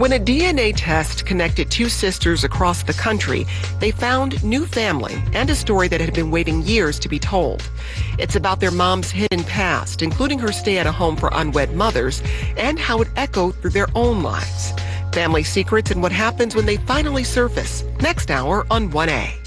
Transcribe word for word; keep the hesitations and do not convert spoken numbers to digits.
When a D N A test connected two sisters across the country, they found new family and a story that had been waiting years to be told. It's about their mom's hidden past, including her stay at a home for unwed mothers, and how it echoed through their own lives. Family secrets and what happens when they finally surface. Next hour on one A.